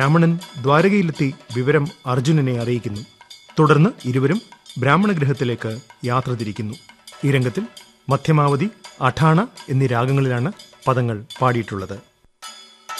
ബ്രാഹ്മണൻ ദ്വാരകയിലെത്തി വിവരം അർജുനനെ അറിയിക്കുന്നു. തുടർന്ന് ഇരുവരും ബ്രാഹ്മണഗൃഹത്തിലേക്ക് യാത്ര തിരിക്കുന്നു. ഈ രംഗത്തിൽ മധ്യമാവധി, അഠാണ എന്നീ രാഗങ്ങളിലാണ് പദങ്ങൾ പാടിയിട്ടുള്ളത്.